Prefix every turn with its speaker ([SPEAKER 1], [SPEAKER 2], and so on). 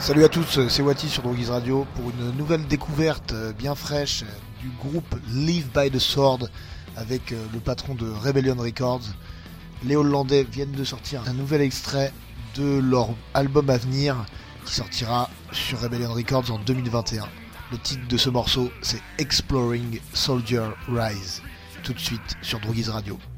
[SPEAKER 1] Salut à tous, c'est Wati sur Droguise Radio pour une nouvelle découverte bien fraîche du groupe Live by the Sword avec le patron de Rebellion Records. Les Hollandais viennent de sortir un nouvel extrait de leur album à venir qui sortira sur Rebellion Records en 2021. Le titre de ce morceau c'est Exploring Soldier Rise. Tout de suite sur Droguise Radio.